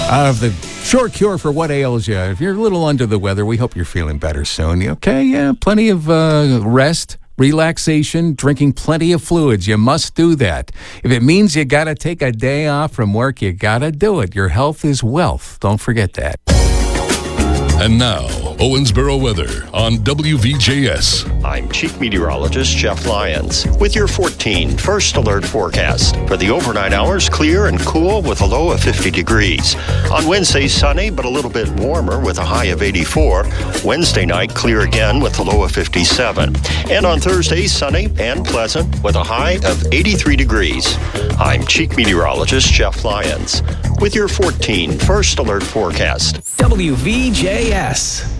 The short cure for what ails you. If you're a little under the weather, we hope you're feeling better soon. You okay? Yeah, plenty of rest, relaxation, drinking plenty of fluids. You must do that. If it means you got to take a day off from work, you got to do it. Your health is wealth. Don't forget that. And now, Owensboro weather on WVJS. I'm Chief Meteorologist Jeff Lyons with your 14 first alert forecast. For the overnight hours, clear and cool with a low of 50 degrees. On Wednesday, sunny but a little bit warmer with a high of 84. Wednesday night, clear again with a low of 57. And on Thursday, sunny and pleasant with a high of 83 degrees. I'm Chief Meteorologist Jeff Lyons with your 14 first alert forecast. WVJS.